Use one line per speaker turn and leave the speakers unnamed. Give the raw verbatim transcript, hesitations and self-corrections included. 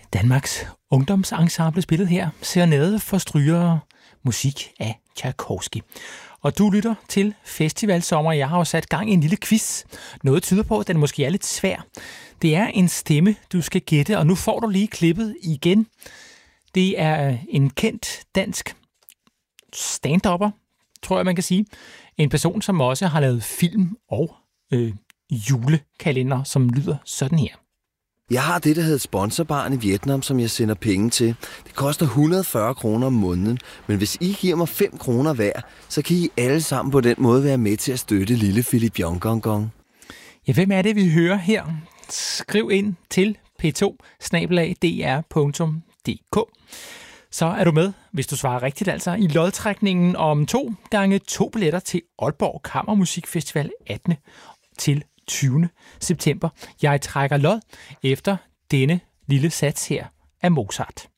Danmarks ungdomsensemble spillet her, Serenade for strygere, musik af Tchaikovsky. Og du lytter til Festivalsommer. Jeg har jo sat gang i en lille quiz. Noget tyder på, at den måske er lidt svær. Det er en stemme, du skal gætte, og nu får du lige klippet igen. Det er en kendt dansk stand-upper, tror jeg, man kan sige. En person, som også har lavet film og øh, julekalender, som lyder sådan her.
Jeg har det, der hedder et sponsorbarn i Vietnam, som jeg sender penge til. Det koster et hundrede og fyrre kroner om måneden, men hvis I giver mig fem kroner hver, så kan I alle sammen på den måde være med til at støtte lille Philip Jongong.
Ja, hvem er det, vi hører her? Skriv ind til p to snabel-a d r punktum d k. Så er du med, hvis du svarer rigtigt, altså i lodtrækningen om to gange to billetter til Aalborg Kammermusikfestival attende til tyvende september. Jeg trækker lod efter denne lille sats her af Mozart.